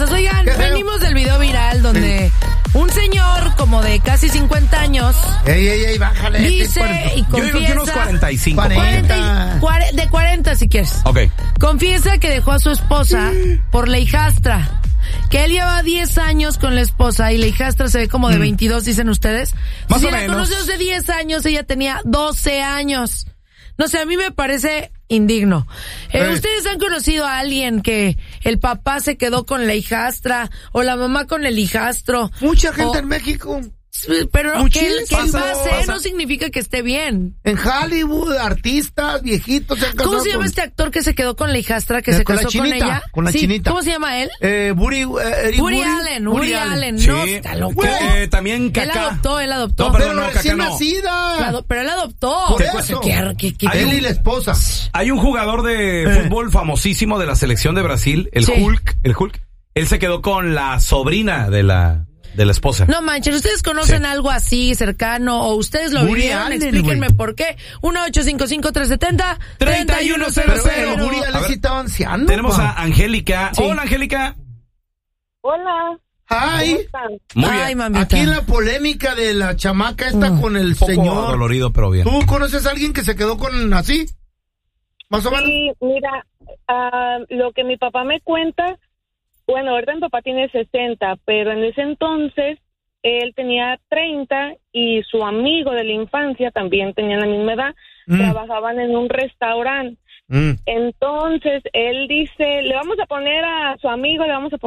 cosas. Oigan, venimos del video viral donde un señor como de casi 50 años bájale. Dice y confiesa... Yo digo que unos 45. 40, de 40 si quieres. Ok. Confiesa que dejó a su esposa por la hijastra. Que él lleva 10 años con la esposa y la hijastra se ve como de 22, dicen ustedes. Más si o la menos. conoció hace 10 años, ella tenía 12 años. No sé, a mí me parece indigno. ¿Ustedes han conocido a alguien que el papá se quedó con la hijastra o la mamá con el hijastro? Mucha gente en México. Pero que él Pasa. pase no significa que esté bien. En Hollywood, artistas, viejitos se han casado. ¿Cómo se llama este actor que se quedó con la hijastra, que se con la casó con chinita, ella? con la Sí, chinita. ¿cómo se llama él? Woody Allen. Woody Allen. Sí. No, está loco. También Kaká. Él adoptó. No, Pero perdón, Kaká recién no. nacida. Pero él adoptó. Por eso. Él y la esposa. Hay un jugador de fútbol famosísimo de la selección de Brasil, el Sí. Hulk. Él se quedó con la sobrina de la esposa. No manchen, ¿ustedes conocen algo así cercano o ustedes lo Woody vivieron? Allen, Explíquenme güey. por qué. 1-855-370-3100. 3100. Woody Allen sí estaba anciano. Tenemos a Angélica. Sí. Hola, Angélica. Hola. Ay, ¿Cómo están? Muy Ay, bien. mamita. aquí la polémica de la chamaca esta con el Un poco señor. dolorido, pero bien. ¿Tú conoces a alguien que se quedó con así? ¿Más o menos? Sí, mira, lo que mi papá me cuenta, bueno, ahorita mi papá tiene 60, pero en ese entonces él tenía 30 y su amigo de la infancia también tenía la misma edad, trabajaban en un restaurante. Entonces él dice, le vamos a poner a su amigo,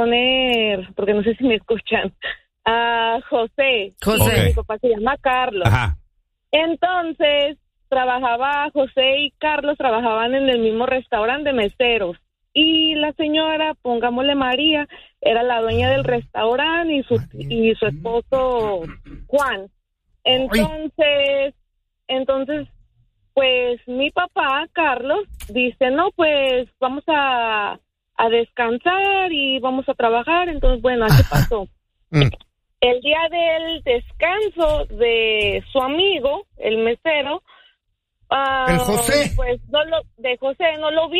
porque no sé si me escuchan, a José. José. Y mi papá se llama Carlos. Ajá. Entonces José y Carlos trabajaban en el mismo restaurante de meseros. Y la señora, pongámosle María, era la dueña del restaurante y su esposo Juan. Entonces, pues mi papá, Carlos, dice, no, pues vamos a descansar y vamos a trabajar. Entonces, bueno, así pasó. El día del descanso de su amigo, el mesero, El José. pues de José no lo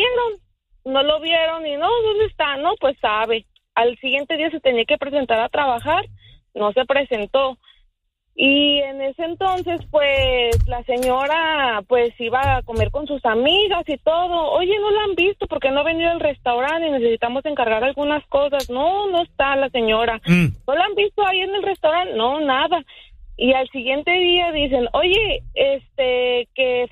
vieron y no, ¿dónde está? No, pues sabe. Al siguiente día se tenía que presentar a trabajar, no se presentó. Y en ese entonces, pues, la señora, pues, iba a comer con sus amigas y todo. Oye, ¿no la han visto? Porque no ha venido al restaurante y necesitamos encargar algunas cosas. No está la señora. ¿No la han visto ahí en el restaurante? No, nada. Y al siguiente día dicen, oye, que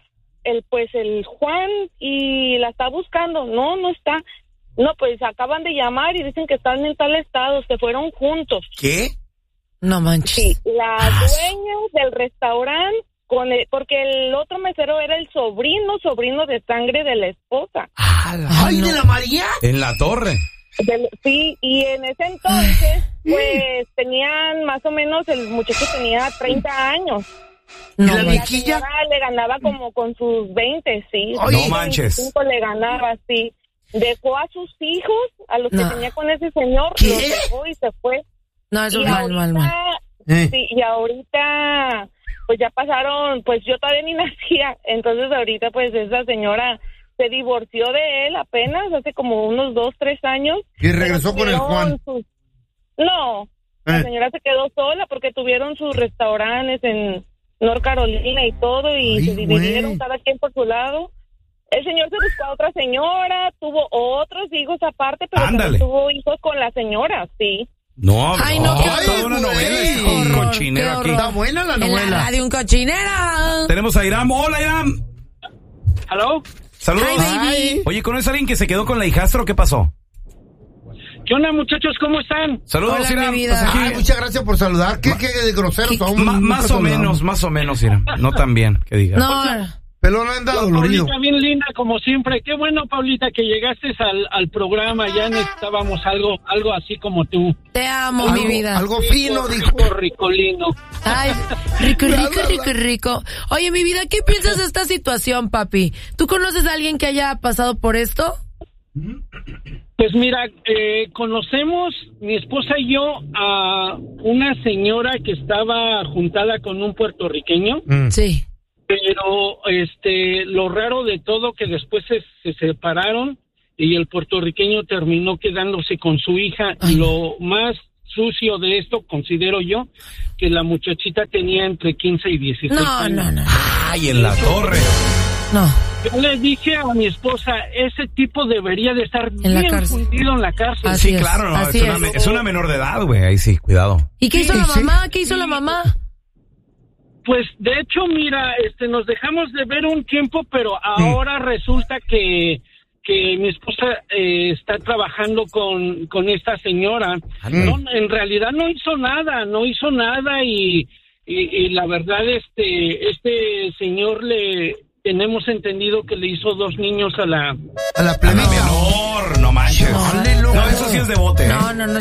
el Juan y la está buscando. No está. No, pues acaban de llamar y dicen que están en tal estado, se fueron juntos. ¿Qué? No manches. Sí, la dueña del restaurante, porque el otro mesero era el sobrino de sangre de la esposa. ¡Ay, de la María! En la torre. Sí, y en ese entonces, pues tenían más o menos, el muchacho tenía 30 años. ¿Y No, la güey. La viejilla? señora le ganaba como con sus 20, sí. Ay, no manches. 25 le ganaba, sí. Dejó a sus hijos, a los que No. tenía con ese señor, ¿Qué? los dejó y se fue. No, eso Y es mal. Sí, y ahorita, pues ya pasaron, pues yo todavía ni nacía, entonces ahorita pues esa señora se divorció de él apenas, hace como unos 2-3 años. Y regresó con el Juan. No, la señora se quedó sola porque tuvieron sus restaurantes en North Carolina y todo, y Ay, se dividieron güey. cada quien por su lado. El señor se buscó a otra señora, tuvo otros hijos aparte, pero Ándale. también tuvo hijos con la señora, sí. No, Ay, no, qué toda una horror, novela. qué Es un horror, cochinero qué aquí. horror. Está buena la En la novela. radio un cochinero. Tenemos a Iram. Hola, Iram. ¿Aló? Saludos. Hi, baby. Oye, ¿conoces a alguien que se quedó con la hijastra o qué pasó? ¿Qué onda, muchachos? ¿Cómo están? Saludos, Hola, Iram. mi vida. Pues aquí- Ay, muchas gracias por saludar. ¿Qué de groseros somos? más o menos, Iram. No tan bien, que digas. No, Pelón anda dolorido. Paulita, bien linda, como siempre. Qué bueno, Paulita, que llegaste al programa. Ya necesitábamos algo así como tú. te amo, mi vida. Algo fino, dijo. Ricolino. Ay, rico. Oye, mi vida, ¿qué piensas de esta situación, papi? ¿Tú conoces a alguien que haya pasado por esto? Pues mira, conocemos, mi esposa y yo, a una señora que estaba juntada con un puertorriqueño. Sí. Pero lo raro de todo que después se separaron y el puertorriqueño terminó quedándose con su hija. Ay. Lo más sucio de esto, considero yo, que la muchachita tenía entre 15 y 16 años. No. Ay, en la torre. No. Yo le dije a mi esposa, ese tipo debería de estar En la bien cárcel. fundido en la cárcel. Así Sí, es, claro, no, así es una menor de edad, güey. Ahí sí, cuidado. ¿Y qué hizo Sí, la sí. mamá? ¿Qué hizo la mamá? Pues de hecho, mira, nos dejamos de ver un tiempo, pero ahora resulta que mi esposa está trabajando con esta señora. No, en realidad no hizo nada y la verdad este señor tenemos entendido que le hizo 2 niños a la A la A la plenita. menor, no manches. Dale, loco. No, eso sí es de bote. No.